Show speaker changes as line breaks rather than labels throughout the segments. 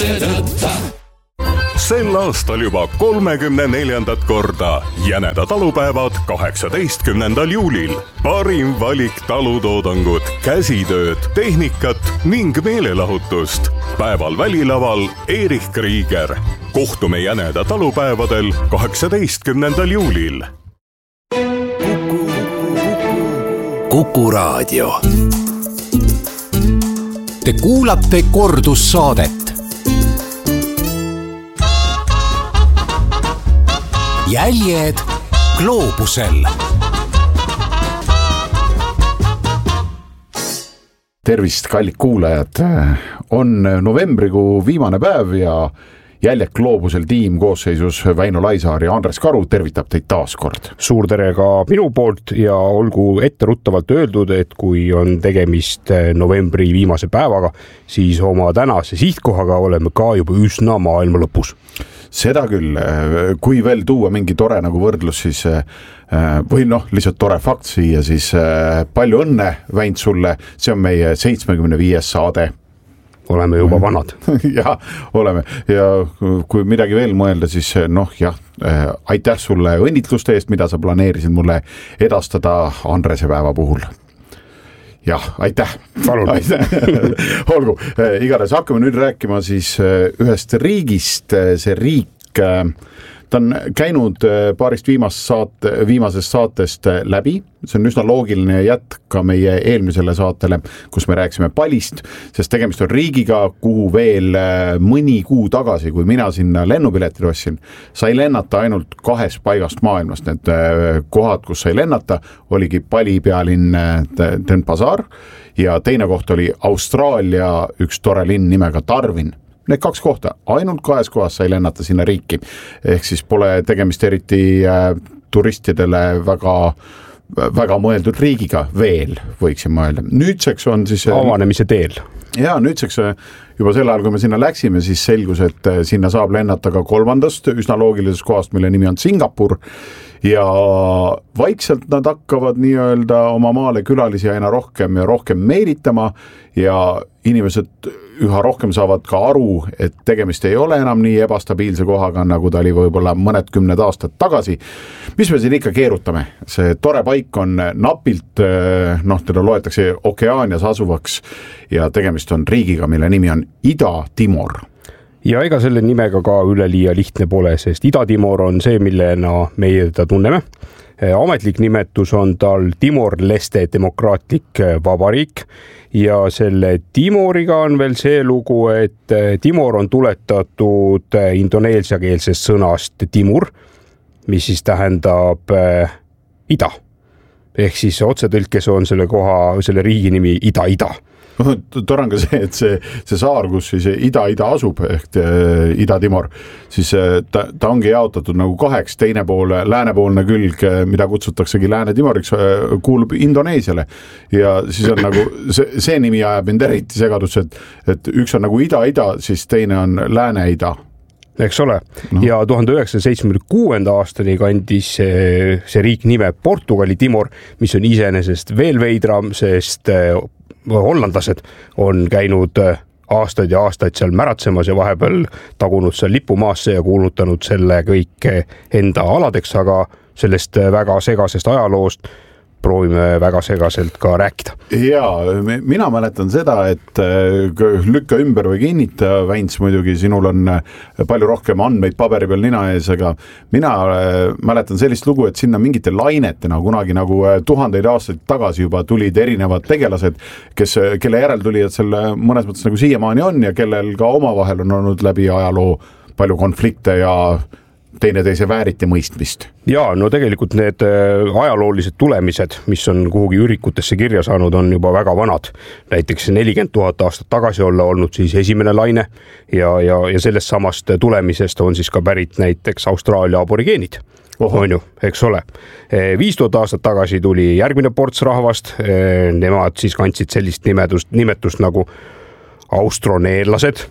tõtta.
Sel aastal juba 34. korda Jäneda talupäevad 18. juulil. Parim valik talutoodangut, käsitööd, tehnikat ning meelelahutust. Päeval välilaval Erich Krieger. Kohtume Jäneda talupäevadel 18. juulil.
Kuku Raadio. Te kuulate kordussaadet. Jäljed gloobusel.
Tervist, kallid kuulajad. On novembrikuu viimane päev ja Jäljed gloobusel tiim koosseisus Väino Laisaar ja Andres Karu tervitab teid taas kord.
Suur tere ka minu poolt ja olgu etteruttavalt öeldud, et kui on tegemist novembri viimase päevaga, siis oma tänase sihtkohaga oleme ka juba üsna maailma lõpus.
Seda küll, kui veel tuua mingi tore nagu võrdlus, siis või lihtsalt tore fakt siia, siis palju õnne, Väint, sulle, see on meie 75. saade.
Oleme juba vanad.
Ja, oleme. Ja kui midagi veel mõelda, siis aitäh sulle õnnitluste eest, mida sa planeerisid mulle edastada Andrese päeva puhul. Jah, aitäh.
Palun.
Olgu, igatahes hakkame nüüd rääkima siis ühest riigist. See riik, ta on käinud paarist viimasest saatest läbi. See on üsna loogiline jätk ka meie eelmisele saatele, kus me rääksime Palist, sest tegemist on riigiga, kuhu veel mõni kuu tagasi, kui mina sinna lennupiletid ostsin, sai lennata ainult 2 paigast maailmast. Need kohad, kus sai lennata, oligi Pali pealinn Denpasar ja teine koht oli Austraalia üks tore linn nimega Darwin. Need 2 kohta, ainult 2 kohas sai lennata sinna riiki. Ehk siis pole tegemist eriti turistidele väga mõeldud riigiga veel, võiksin mõelda. Nüüdseks on siis
avanemise teel.
Ja nüüdseks juba sel ajal, kui me sinna läksime, siis selgus, et sinna saab lennata ka 3. üsna loogilisest kohast, mille nimi on Singapur. Ja vaikselt nad hakkavad nii-öelda oma maale külalisi aina rohkem ja rohkem meelitama ja inimesed üha rohkem saavad ka aru, et tegemist ei ole enam nii ebastabiilse kohaga, nagu ta oli võib-olla mõned 10 aastat tagasi. Mis me siin ikka keerutame? See tore paik on napilt, teda loetakse Okeaanias asuvaks ja tegemist on riigiga, mille nimi on Ida-Timor.
Ja ega selle nimega ka üleliia lihtne pole, sest Ida-Timor on see, millena meie ta tunneme. Ametlik nimetus on tal Timor-Leste demokraatlik vabariik ja selle Timoriga on veel see lugu, et Timor on tuletatud indoneesiakeelsest sõnast Timur, mis siis tähendab ida. Ehk siis otsetõlkes on selle riigi nimi Ida-Ida.
Tore on ka see, et see saar, kus siis Ida-Ida asub, ehk Ida-Timor, siis ta ongi jaotatud nagu 2, teine pool, läänepoolne külg, mida kutsutaksegi Lääne-Timoriks, kuulub Indoneesiale. Ja siis on nagu, see nimi ajab mind eriti segadusse, et üks on nagu Ida-Ida, siis teine on Lääne-Ida.
Eks ole. Ja 1976. aastani kandis see riik nime Portugali Timor, mis on iseenesest veel veidram, sest hollandlased on käinud aastaid ja aastaid seal märatsemas ja vahepeal tagunud seal lipumaasse ja kuulutanud selle kõik enda aladeks, aga sellest väga segasest ajaloost proovime väga segaselt ka rääkida.
Jaa, mina mäletan seda, et lükka ümber või kinnita, Väints, muidugi sinul on palju rohkem andmeid paberi peal nina ees, aga mina mäletan sellist lugu, et sinna mingite lainetena kunagi nagu 1000 aastaid tagasi juba tulid erinevad tegelased, kelle järeltulijad selle mõnes mõttes nagu siiamaani on ja kellel ka omavahel on olnud läbi ajaloo palju konflikte ja teineteise vääriti mõistmist.
Ja, no tegelikult need ajaloolised tulemised, mis on kuhugi ürikutesse kirja saanud, on juba väga vanad. Näiteks 40 000 aastat tagasi olla olnud siis esimene laine ja sellest samast tulemisest on siis ka pärit näiteks Austraalia aborigeenid. On ju, eks ole. 5000 aastat tagasi tuli järgmine ports rahvast, nemad siis kandsid sellist nimetust nagu austroneerlased.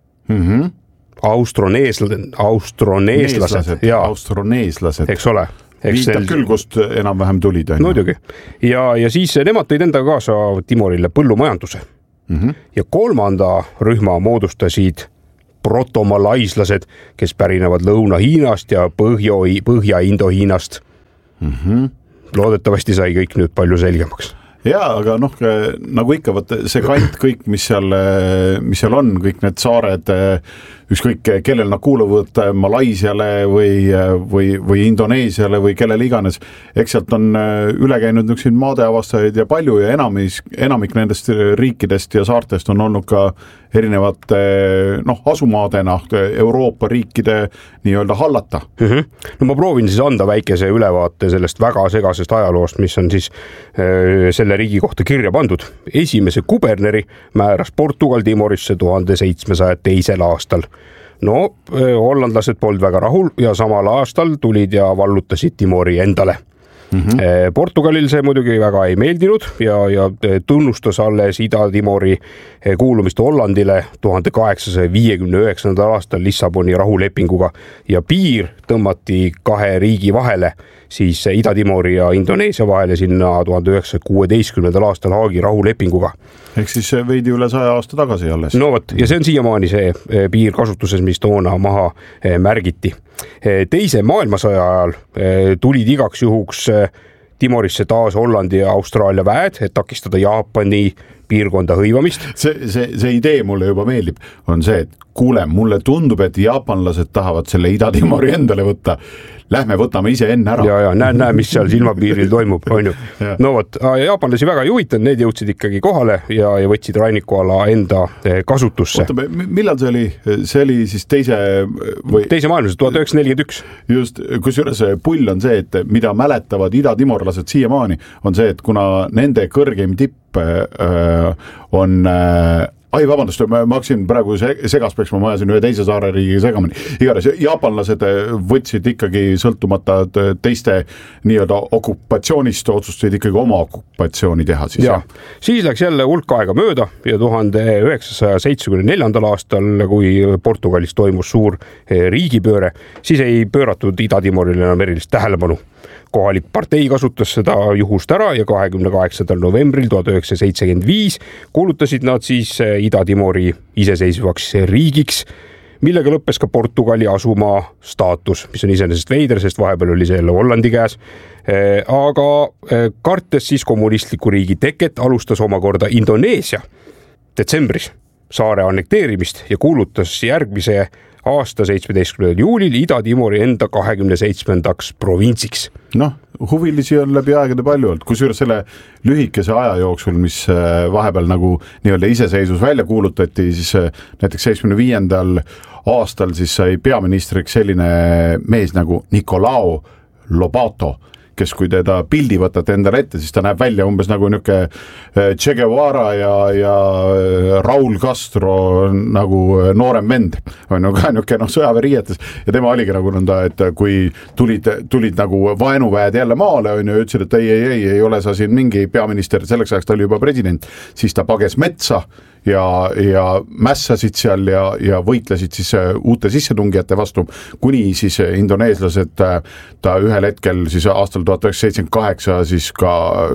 Austroneeslased, eks ole.
Viitab küll, kust enam-vähem tulid.
Muidugi. Ja siis nemad tõid enda kaasa Timorile põllumajanduse. Ja 3. rühma moodustasid protomalaislased, kes pärinevad Lõuna-Hiinast ja Põhja-Indo-Hiinast. Loodetavasti sai kõik nüüd palju selgemaks.
Jaa, aga nagu ikka, see kant kõik, mis seal on, kõik need saared, ükskõik kellel nad kuuluvad Malaisiale või Indoneesiale või kellel iganes, eks sealt on üle käinud nüksin maadeavastajaid ja palju ja enamik nendest riikidest ja saartest on olnud ka erinevate asumaadena Euroopa riikide nii-öelda hallata.
No ma proovin siis anda väikese ülevaate sellest väga segasest ajaloost, mis on siis selle riigi kohta kirja pandud. Esimese kuberneri määras Portugal Timorisse 1702. aastal. Hollandlased polnud väga rahul ja samal aastal tulid ja vallutasid Timori endale. Portugalil see muidugi väga ei meeldinud ja tunnustas alles Ida-Timori kuulumist Hollandile 1859. aastal Lissaboni rahulepinguga ja piir tõmmati kahe riigi vahele, siis Ida-Timori ja Indoneesia vahele sinna 1916. aastal Haagi rahulepinguga.
Ehk siis veidi üle 100 aasta tagasi alles.
No vot, ja see on siiamaani see piir kasutuses, mis toona maha märgiti. Teise maailmasõja ajal tulid igaks juhuks Timorisse taas Hollandi ja Austraalia väed, et takistada Jaapani piirkonda hõivamist.
See idee mulle juba meeldib, on see, et kuule, mulle tundub, et jaapanlased tahavad selle Ida-Timori endale võtta. Lähme võtame ise enne ära.
Ja näe, mis seal silmapiiril toimub, on ju. No vot, jaapanlasi väga ei huvitanud, need jõudsid ikkagi kohale ja võtsid rannikuala enda kasutusse.
Oota, millal see oli? See oli siis teise
maailmasõja 1941.
Just, kusjuures pull on see, et mida mäletavad Ida-Timorlased siiamaani, on see, et kuna nende kõrgeim tipp on vabandust, ma hakkasin praegu segaspeks, ma ajasin ühe teise saare riigiga segamini. Iganes, jaapanlased võtsid ikkagi sõltumata teiste nii-öelda okupatsioonist, otsustasid ikkagi oma okupatsiooni teha.
Siis läks jälle hulk aega mööda ja 1974. aastal, kui Portugalis toimus suur riigipööre, siis ei pööratud Ida-Timorile enam erilist tähelepanu. Kohalik partei kasutas seda juhust ära ja 28. novembril 1975 kuulutasid nad siis Ida-Timori iseseisvaks riigiks, millega lõppes ka Portugali asumaa staatus, mis on iseenesest veider, sest vahepeal oli see jälle Hollandi käes. Aga kartes siis kommunistliku riigi teket alustas omakorda Indoneesia detsembris saare annekteerimist ja kuulutas järgmise aasta 17. juulil Ida-Timori enda 27. provintsiks.
Huvilisi on läbi aegade palju olnud, kusjuures selle lühikese aja jooksul, mis vahepeal nagu nii-öelda iseseisvus välja kuulutati, siis näiteks 75. aastal siis sai peaministriks selline mees nagu Nicolao Lobato, kes kui teda pildi võtate endale ette, siis ta näeb välja umbes nagu niuke Che Guevara ja Raul Castro nagu noorem vend, on ju ka niuke sõjaväeriietes ja tema oligi nagu nõnda, et kui tulid nagu vaenuväed jälle maale, on ju, ütlesid, et ei ole sa siin mingi peaminister, selleks ajaks ta oli juba president, siis ta pages metsa ja mässasid seal ja võitlesid siis uute sissetungijate vastu, kuni siis indoneeslased ta ühel hetkel siis aastal 1978 siis ka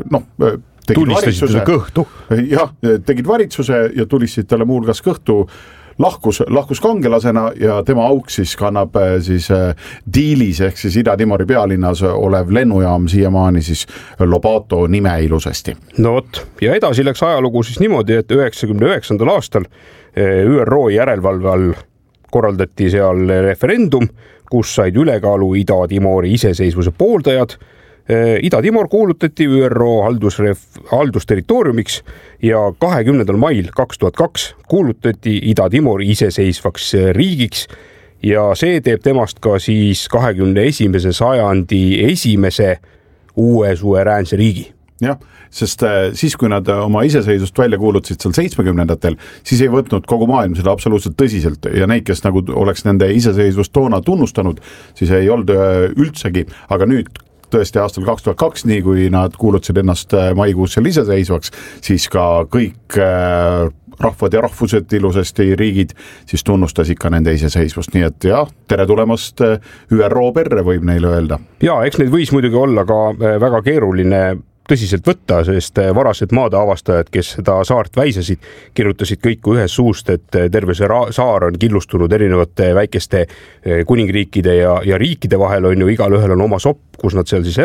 tulistasid seda kõhtu.
Jah, tegid varitsuse ja tulistasid talle muulgas kõhtu, lahkus kangelasena ja tema auk siis kannab siis Diilis ehk siis Ida-Timori pealinnas olev lennujaam siiamaani siis Lobato nime ilusasti.
No vot, ja edasi läks ajalugu siis niimoodi, et 99. aastal ÜRO järelevalve all korraldati seal referendum, kus said ülekaalu Ida-Timori iseseisvuse pooldajad. Ida-Timor kuulutati ÜRO haldusterritooriumiks ja 20. mail 2002 kuulutati Ida-Timori iseseisvaks riigiks ja see teeb temast ka siis 21. sajandi esimese uue suveräänse riigi.
Jah, sest siis, kui nad oma iseseisvust välja kuulutasid seal 70-ndatel, siis ei võtnud kogu maailm seda absoluutselt tõsiselt ja neid, kes nagu oleks nende iseseisvust toona tunnustanud, siis ei olnud üldsegi, aga nüüd tõesti aastal 2002, nii kui nad kuulutasid ennast maikuus seal iseseisvaks, siis ka kõik rahvad ja rahvused ilusasti riigid siis tunnustas ikka nende iseseisvust, nii et jah, tere tulemast ÜRO perre, võib neile öelda.
Ja eks neid võis muidugi olla ka väga keeruline tõsiselt võtta, sest varased maade avastajad, kes seda saart väisasid, kirjutasid kõik ühes suust, et terve see saar on killustunud erinevate väikeste kuningriikide ja riikide vahel on ju, igal ühel on oma sopp, kus nad seal siis